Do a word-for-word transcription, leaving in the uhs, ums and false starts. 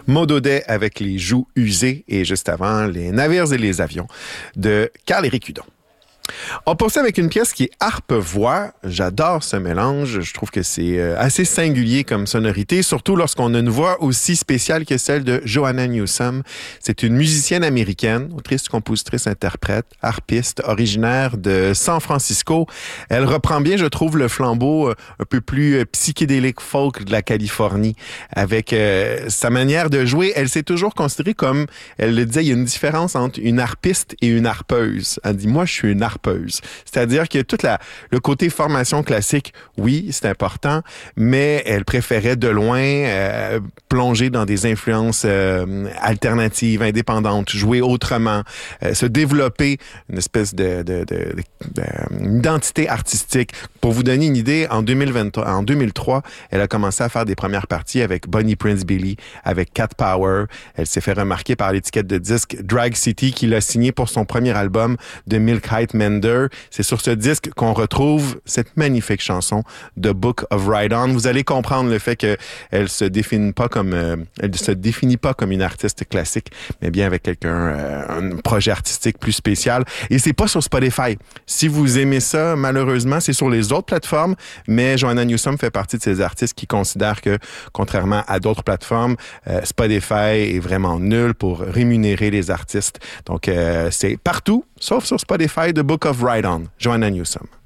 Maud Audet avec les joues usées et juste avant, les navires et les avions de Carl-Éric Hudon. On poursuit avec une pièce qui est harpe-voix. J'adore ce mélange. Je trouve que c'est assez singulier comme sonorité, surtout lorsqu'on a une voix aussi spéciale que celle de Joanna Newsom. C'est une musicienne américaine, autrice, compositrice, interprète, harpiste, originaire de San Francisco. Elle reprend bien, je trouve, le flambeau un peu plus psychédélique folk de la Californie. Avec euh, sa manière de jouer, elle s'est toujours considérée comme, elle le disait, il y a une différence entre une harpiste et une harpeuse. Elle dit, moi, je suis une harpeuse. C'est-à-dire que tout la, le côté formation classique, oui, c'est important, mais elle préférait de loin euh, plonger dans des influences euh, alternatives, indépendantes, jouer autrement, euh, se développer une espèce de, de, de, de, de une identité artistique. Pour vous donner une idée, en deux mille vingt-trois, en deux mille trois, elle a commencé à faire des premières parties avec Bonnie Prince Billy, avec Cat Power. Elle s'est fait remarquer par l'étiquette de disque Drag City qui l'a signé pour son premier album de Milk Height Mender. C'est sur ce disque qu'on retrouve cette magnifique chanson The Book of Ride On. Vous allez comprendre le fait qu'elle se définit pas comme euh, elle se définit pas comme une artiste classique, mais bien avec quelqu'un euh, un projet artistique plus spécial. Et c'est pas sur Spotify. Si vous aimez ça, malheureusement, c'est sur les autres plateformes, mais Joanna Newsom fait partie de ces artistes qui considèrent que, contrairement à d'autres plateformes, euh, Spotify est vraiment nul pour rémunérer les artistes. Donc, euh, c'est partout, sauf sur Spotify, The Book of Ride On, Joanna Newsom.